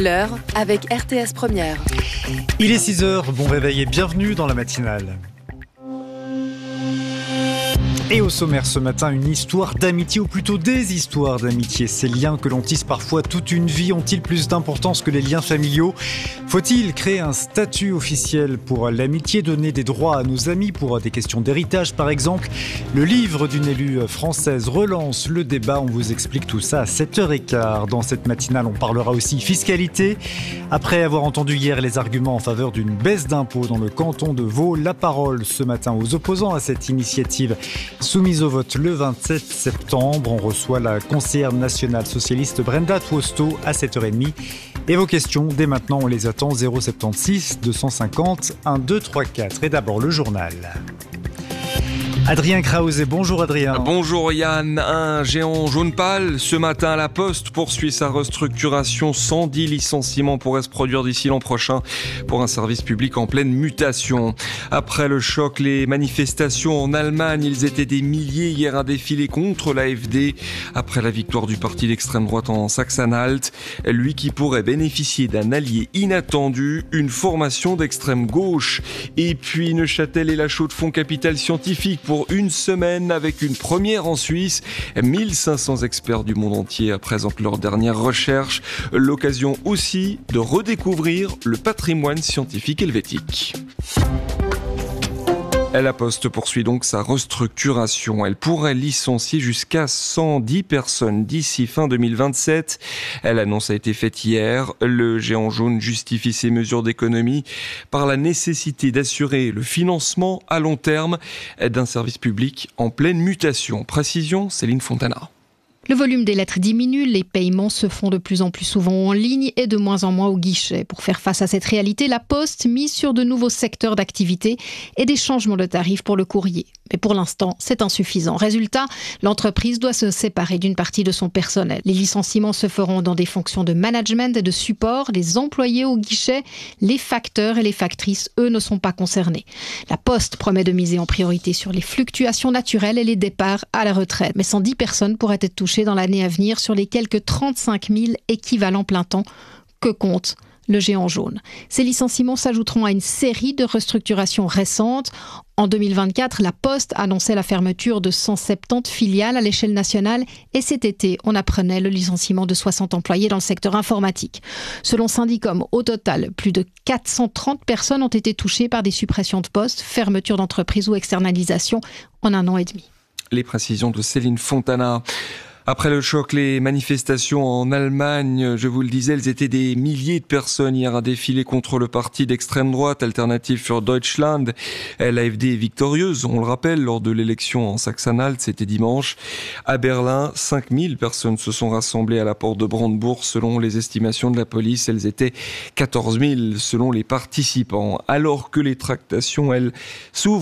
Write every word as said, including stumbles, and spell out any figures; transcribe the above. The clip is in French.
L'heure avec R T S Première. Il est six heures, bon réveil et bienvenue dans la matinale. Et au sommaire ce matin, une histoire d'amitié, ou plutôt des histoires d'amitié. Ces liens que l'on tisse parfois toute une vie ont-ils plus d'importance que les liens familiaux ? Faut-il créer un statut officiel pour l'amitié, donner des droits à nos amis pour des questions d'héritage par exemple ? Le livre d'une élue française relance le débat, on vous explique tout ça à sept heures quinze. Dans cette matinale, on parlera aussi fiscalité. Après avoir entendu hier les arguments en faveur d'une baisse d'impôts dans le canton de Vaud, la parole ce matin aux opposants à cette initiative soumise au vote le vingt-sept septembre. On reçoit la conseillère nationale socialiste Brenda Tuosto à sept heures trente. Et vos questions, dès maintenant, on les attend zéro sept six deux cent cinquante mille deux cent trente-quatre. Et d'abord, le journal. Adrien Krause, bonjour Adrien. Bonjour Yann, un géant jaune pâle. Ce matin, la Poste poursuit sa restructuration. cent dix licenciements pourraient se produire d'ici l'an prochain pour un service public en pleine mutation. Après le choc, les manifestations en Allemagne, ils étaient des milliers hier à défiler contre l'A F D. Après la victoire du parti d'extrême droite en Saxe-Anhalt, lui qui pourrait bénéficier d'un allié inattendu, une formation d'extrême gauche. Et puis Neuchâtel et la Chaux-de-Fonds Capital Scientifique pour Pour une semaine avec une première en Suisse. mille cinq cents experts du monde entier présentent leurs dernières recherches. L'occasion aussi de redécouvrir le patrimoine scientifique helvétique. La Poste poursuit donc sa restructuration. Elle pourrait licencier jusqu'à cent dix personnes d'ici fin deux mille vingt-sept. L'annonce a été faite hier. Le géant jaune justifie ses mesures d'économie par la nécessité d'assurer le financement à long terme d'un service public en pleine mutation. Précision, Céline Fontana. Le volume des lettres diminue, les paiements se font de plus en plus souvent en ligne et de moins en moins au guichet. Pour faire face à cette réalité, la Poste mise sur de nouveaux secteurs d'activité et des changements de tarifs pour le courrier. Mais pour l'instant, c'est insuffisant. Résultat, l'entreprise doit se séparer d'une partie de son personnel. Les licenciements se feront dans des fonctions de management et de support. Les employés au guichet, les facteurs et les factrices, eux, ne sont pas concernés. La Poste promet de miser en priorité sur les fluctuations naturelles et les départs à la retraite. Mais cent dix personnes pourraient être touchées dans l'année à venir sur les quelques trente-cinq mille équivalents plein temps que compte le géant jaune. Ces licenciements s'ajouteront à une série de restructurations récentes. En deux mille vingt-quatre, la Poste annonçait la fermeture de cent soixante-dix filiales à l'échelle nationale et cet été, on apprenait le licenciement de soixante employés dans le secteur informatique. Selon Syndicom, au total, plus de quatre cent trente personnes ont été touchées par des suppressions de postes, fermetures d'entreprises ou externalisations en un an et demi. Les précisions de Céline Fontana. Après le choc, les manifestations en Allemagne, je vous le disais, elles étaient des milliers de personnes hier à défiler contre le parti d'extrême droite Alternative für Deutschland. L'A F D est victorieuse, on le rappelle, lors de l'élection en Saxe-Anhalt, c'était dimanche. À Berlin, cinq mille personnes se sont rassemblées à la porte de Brandebourg. Selon les estimations de la police, elles étaient quatorze mille selon les participants. Alors que les tractations, elles, s'ouvrent